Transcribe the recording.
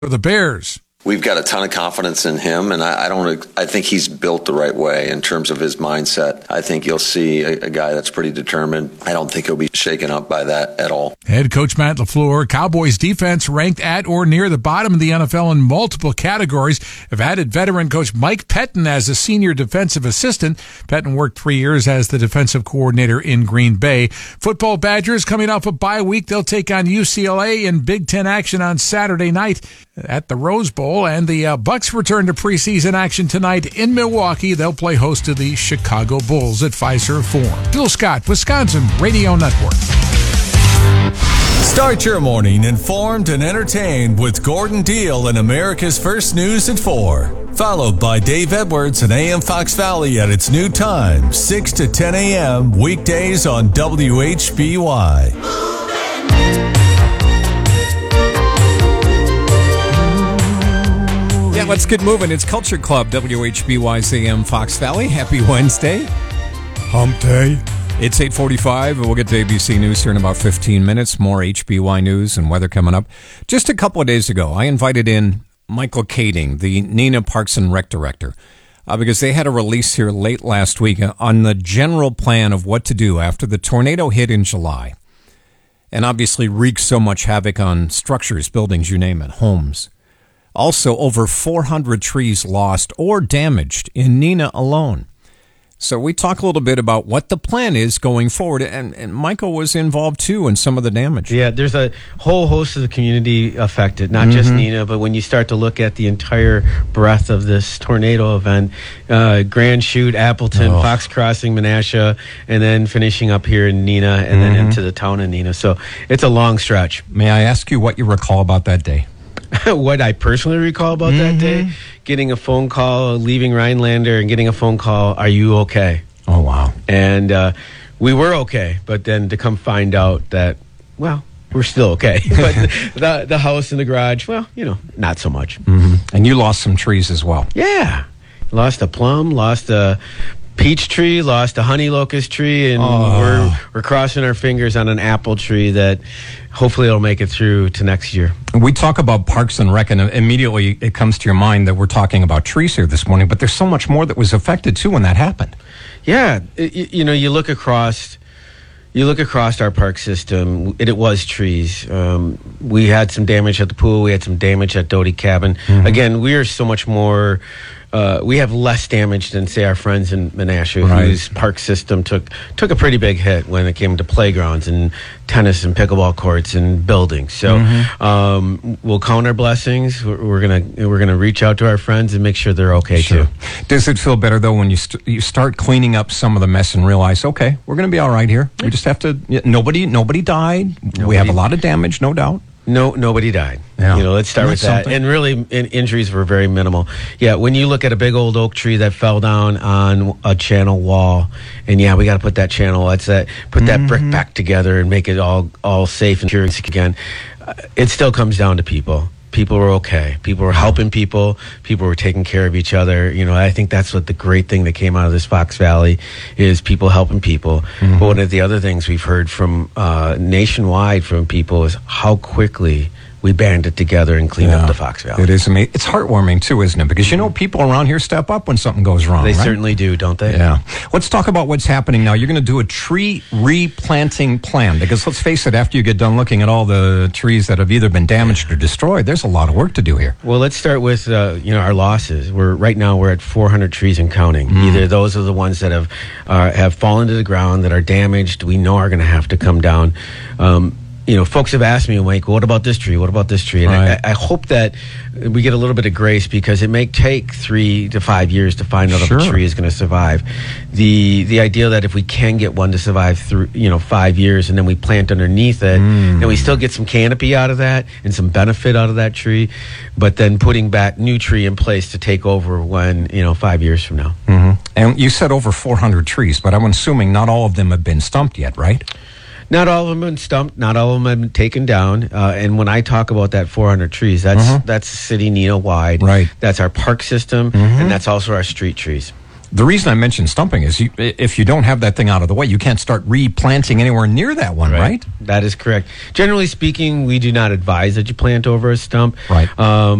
the Bears. We've got a ton of confidence in him, and I think he's built the right way in terms of his mindset. I think you'll see a guy that's pretty determined. I don't think he'll be shaken up by that at all. Head coach Matt LaFleur, Cowboys defense ranked at or near the bottom of the NFL in multiple categories, have added veteran coach Mike Pettine as a senior defensive assistant. Pettine worked 3 years as the defensive coordinator in Green Bay. Football Badgers coming off a bye week. They'll take on UCLA in Big Ten action on Saturday night at the Rose Bowl. And the Bucks return to preseason action tonight in Milwaukee. They'll play host to the Chicago Bulls at Fiserv Forum. Bill Scott, Wisconsin Radio Network. Start your morning informed and entertained with Gordon Deal and America's First News at 4. Followed by Dave Edwards and AM Fox Valley at its new time, 6 to 10 a.m. weekdays on WHBY. Yeah, let's get moving. It's Culture Club, WHBY's AM Fox Valley. Happy Wednesday. Hump day. It's 8:45, and we'll get to ABC News here in about 15 minutes. More HBY news and weather coming up. Just a couple of days ago, I invited in Michael Kading, the Neenah Parks and Rec director, because they had a release here late last week on the general plan of what to do after the tornado hit in July. And obviously wreaked so much havoc on structures, buildings, you name it, homes. Also, over 400 trees lost or damaged in Neenah alone. So we talk a little bit about what the plan is going forward, and Michael was involved too in some of the damage. Yeah, there's a whole host of the community affected, not just Neenah, but when you start to look at the entire breadth of this tornado event, Grand Chute, Appleton, Fox Crossing, Menasha, and then finishing up here in Neenah, and then into the town of Neenah. So it's a long stretch. May I ask you what you recall about that day? What I personally recall about that day, getting a phone call, leaving Rhinelander and getting a phone call, are you okay? Oh, wow. And we were okay, but then to come find out that, well, we're still okay. But the house and the garage, well, not so much. And you lost some trees as well. Yeah. Lost a plum, lost a peach tree, lost a honey locust tree, and we're crossing our fingers on an apple tree that hopefully it'll make it through to next year. We talk about Parks and Rec, and immediately it comes to your mind that we're talking about trees here this morning, but there's so much more that was affected too when that happened. Yeah, you look across our park system, it was trees. We had some damage at the pool. We had some damage at Doty Cabin. Again, we are so much more... we have less damage than, say, our friends in Menasha, whose park system took a pretty big hit when it came to playgrounds and tennis and pickleball courts and buildings. So we'll count our blessings. We're gonna reach out to our friends and make sure they're okay too. Does it feel better though when you start cleaning up some of the mess and realize, okay, we're going to be all right here? We just have to. Nobody died. We have a lot of damage, no doubt. No, nobody died. Yeah. Let's start with that. And really, injuries were very minimal. Yeah, when you look at a big old oak tree that fell down on a channel wall, and we got to put that channel, put that brick back together and make it all safe and secure again. It still comes down to people. People were okay. People were helping people. People were taking care of each other. I think that's what the great thing that came out of this Fox Valley is, people helping people. But one of the other things we've heard from nationwide from people is how quickly we banded together and cleaned up the Fox Valley. It is amazing. It's heartwarming too, isn't it? Because people around here step up when something goes wrong. They certainly do, don't they? Yeah. Let's talk about what's happening now. You're going to do a tree replanting plan, because let's face it, after you get done looking at all the trees that have either been damaged or destroyed, there's a lot of work to do here. Well, let's start with our losses. Right now we're at 400 trees and counting. Either those are the ones that have fallen to the ground, that are damaged, we know are going to have to come down. Folks have asked me, like, what about this tree? What about this tree? And I hope that we get a little bit of grace, because it may take 3 to 5 years to find out if a tree is going to survive. The idea that if we can get one to survive through 5 years, and then we plant underneath it, then we still get some canopy out of that and some benefit out of that tree, but then putting back new tree in place to take over when 5 years from now. And you said over 400 trees, but I'm assuming not all of them have been stumped yet, right? Not all of them have been stumped. Not all of them have been taken down. And when I talk about that 400 trees, that's city Neenah wide. Right. That's our park system, and that's also our street trees. The reason I mentioned stumping is if you don't have that thing out of the way, you can't start replanting anywhere near that one, right? That is correct. Generally speaking, we do not advise that you plant over a stump. Right.